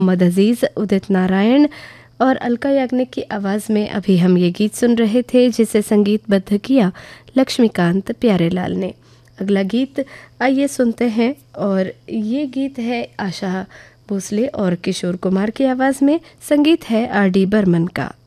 मोहम्मद अजीज़, उदित नारायण और अलका याग्निक की आवाज़ में अभी हम ये गीत सुन रहे थे, जिसे संगीतबद्ध किया लक्ष्मीकांत प्यारेलाल ने। अगला गीत आइए सुनते हैं, और ये गीत है आशा भोसले और किशोर कुमार की आवाज़ में। संगीत है आर डी बर्मन का।